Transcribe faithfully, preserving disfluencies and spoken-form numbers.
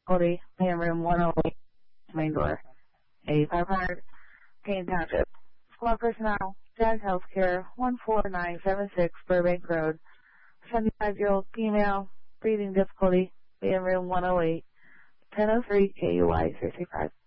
difficulty, main room one oh eight, main door. eighty-five hundred, Kane Township. Squad personnel, Jag Healthcare, one four nine seven six Burbank Road. seventy-five-year-old female, breathing difficulty, main room one oh eight, ten oh three K U I sixty-five.